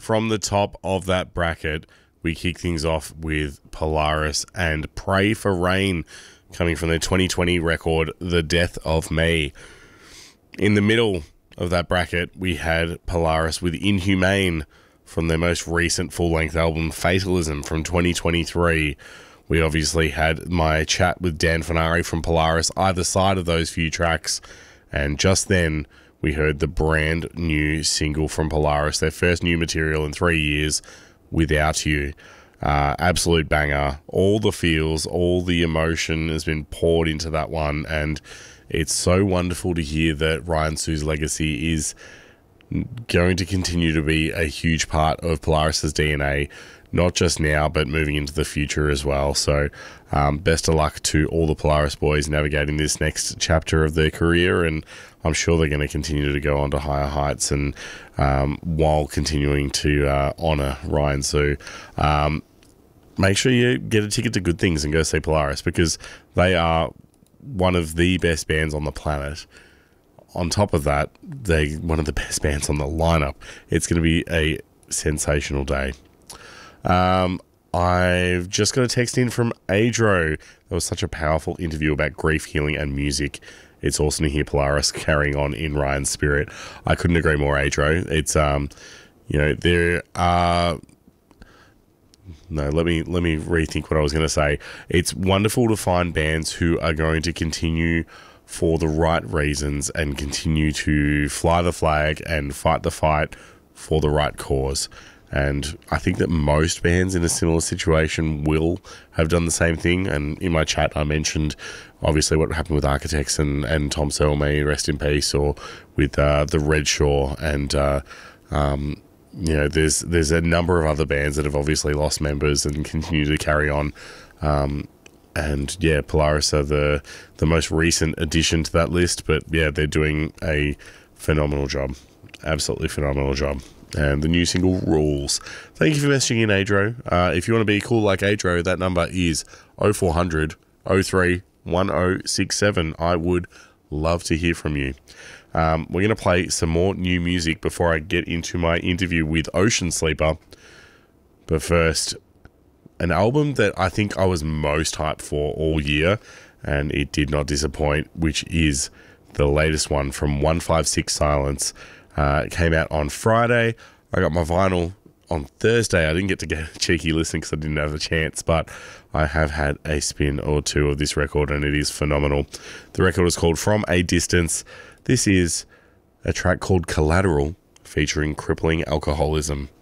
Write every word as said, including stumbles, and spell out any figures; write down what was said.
from the top of that bracket, we kick things off with Polaris and Pray for Rain, coming from their twenty twenty record, The Death of Me. In the middle of that bracket, we had Polaris with Inhumane from their most recent full-length album, Fatalism, from twenty twenty-three. We obviously had my chat with Dan Fenari from Polaris either side of those few tracks, and just then we heard the brand new single from Polaris, their first new material in three years, Without You. Uh, absolute banger. All the feels, all the emotion has been poured into that one, and it's so wonderful to hear that Ryan Su's legacy is going to continue to be a huge part of Polaris's D N A, not just now, but moving into the future as well. So um, best of luck to all the Polaris boys navigating this next chapter of their career, and I'm sure they're going to continue to go on to higher heights, and um, while continuing to uh, honour Ryan Su. Um, make sure you get a ticket to Good Things and go see Polaris, because they are one of the best bands on the planet. On top of that, they're one of the best bands on the lineup. It's going to be a sensational day. Um, I've just got a text in from Adro. That was such a powerful interview about grief, healing, and music. It's awesome to hear Polaris carrying on in Ryan's spirit. I couldn't agree more, Adro. It's, um, you know, there are... No, let me let me rethink what I was going to say. It's wonderful to find bands who are going to continue for the right reasons and continue to fly the flag and fight the fight for the right cause. And I think that most bands in a similar situation will have done the same thing. And in my chat, I mentioned obviously what happened with Architects and, and Tom Selmy, rest in peace, or with uh, the Red Shore. And, uh, um, you know, there's there's a number of other bands that have obviously lost members and continue to carry on. Um, and yeah, Polaris are the, the most recent addition to that list. But yeah, they're doing a phenomenal job. Absolutely phenomenal job. And the new single Rules. Thank you for messaging in, Adro. Uh, if you want to be cool like Adro, that number is oh four hundred, oh three, one oh six seven. I would love to hear from you. Um, we're going to play some more new music before I get into my interview with Ocean Sleeper. But first, an album that I think I was most hyped for all year, and it did not disappoint, which is the latest one from one five six Silence. Uh, it came out on Friday. I got my vinyl on Thursday. I didn't get to get a cheeky listen because I didn't have a chance, but I have had a spin or two of this record, and it is phenomenal. The record is called From a Distance. This is a track called Collateral, featuring Crippling Alcoholism.